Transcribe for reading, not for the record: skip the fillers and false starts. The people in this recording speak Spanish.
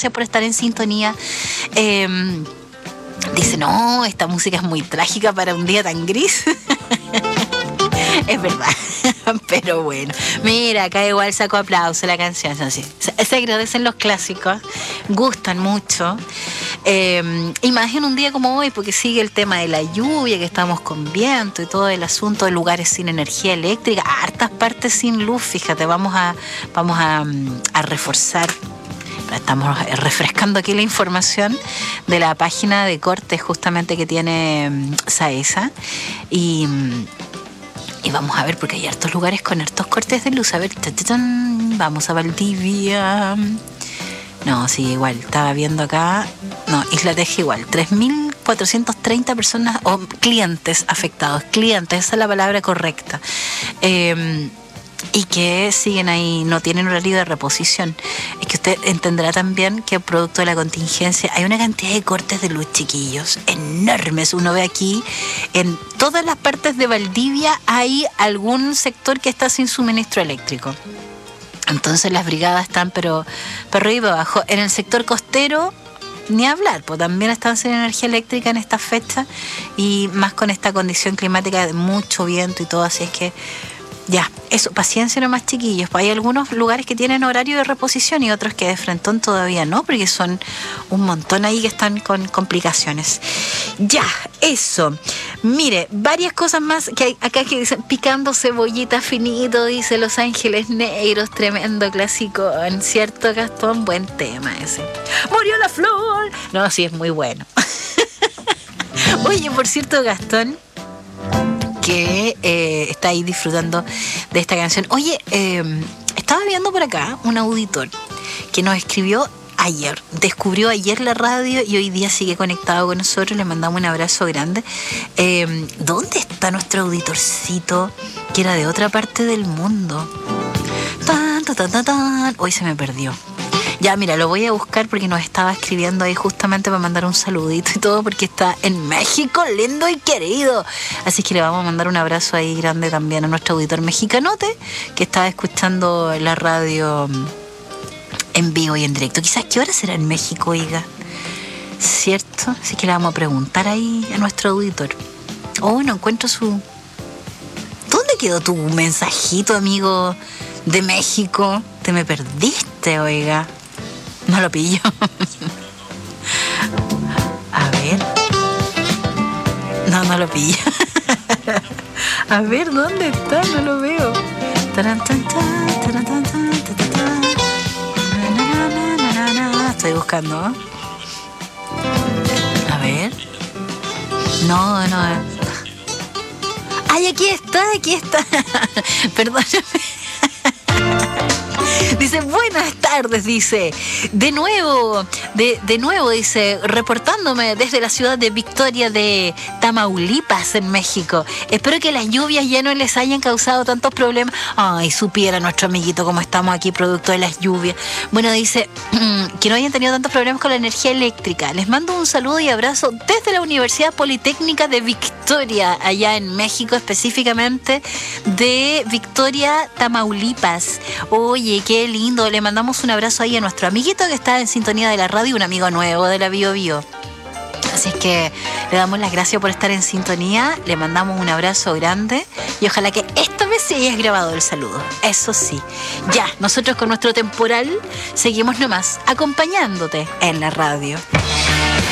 gracias por estar en sintonía. Dice, no, esta música es muy trágica para un día tan gris. Es verdad, pero bueno. Mira, acá igual sacó aplauso la canción. Así. Se agradecen los clásicos, gustan mucho. Y más en un día como hoy, porque sigue el tema de la lluvia, que estamos con viento y todo el asunto de lugares sin energía eléctrica, hartas partes sin luz. Fíjate, vamos a reforzar. Estamos refrescando aquí la información de la página de cortes justamente que tiene SAESA y vamos a ver, porque hay hartos lugares con hartos cortes de luz. A ver, vamos a Valdivia. No, sí, igual, estaba viendo acá. No, Isla Teja igual, 3.430 personas o clientes afectados. Clientes, esa es la palabra correcta. Y que siguen ahí, no tienen horario de reposición. Es que usted entenderá también que producto de la contingencia hay una cantidad de cortes de luz, chiquillos, enormes. Uno ve aquí, en todas las partes de Valdivia hay algún sector que está sin suministro eléctrico. Entonces las brigadas están pero arriba y abajo. En el sector costero, ni hablar, pues también están sin energía eléctrica en esta fecha y más con esta condición climática de mucho viento y todo, así es que ya, eso, paciencia nomás, chiquillos. Hay algunos lugares que tienen horario de reposición y otros que de frentón todavía no, porque son un montón ahí que están con complicaciones. Ya, eso. Mire, varias cosas más que hay acá que dicen, picando cebollita finito, dice Los Ángeles Negros, tremendo clásico, ¿cierto, Gastón? Buen tema ese. Murió la flor. No, sí, es muy bueno. Oye, por cierto, Gastón, que está ahí disfrutando de esta canción. Oye, estaba viendo por acá un auditor que nos escribió ayer, descubrió ayer la radio y hoy día sigue conectado con nosotros. Le mandamos un abrazo grande. ¿Dónde está nuestro auditorcito que era de otra parte del mundo? Hoy se me perdió. Ya, mira, lo voy a buscar porque nos estaba escribiendo ahí justamente para mandar un saludito y todo, porque está en México, lindo y querido. Así que le vamos a mandar un abrazo ahí grande también a nuestro auditor mexicanote que estaba escuchando la radio en vivo y en directo. Quizás, ¿qué hora será en México, oiga? ¿Cierto? Así que le vamos a preguntar ahí a nuestro auditor. Oh, no encuentro su... ¿Dónde quedó tu mensajito, amigo de México? Te me perdiste, oiga. No lo pillo. A ver. No lo pillo. A ver, ¿dónde está? No lo veo. Estoy buscando. A ver. No. ¡Ay, aquí está! Perdóname. Dice, buenas tardes, dice. De nuevo, dice, reportándome desde la ciudad de Victoria de Tamaulipas, en México. Espero que las lluvias ya no les hayan causado tantos problemas. Ay, supiera nuestro amiguito cómo estamos aquí producto de las lluvias. Bueno, dice, que no hayan tenido tantos problemas con la energía eléctrica. Les mando un saludo y abrazo desde la Universidad Politécnica de Victoria, allá en México, específicamente de Victoria, Tamaulipas. Oye, qué lindo. Le mandamos un abrazo ahí a nuestro amiguito que está en sintonía de la radio, un amigo nuevo de la Bio Bio. Así es que le damos las gracias por estar en sintonía, le mandamos un abrazo grande y ojalá que esta vez se hayas grabado el saludo. Eso sí, ya, nosotros con nuestro temporal seguimos nomás acompañándote en la radio.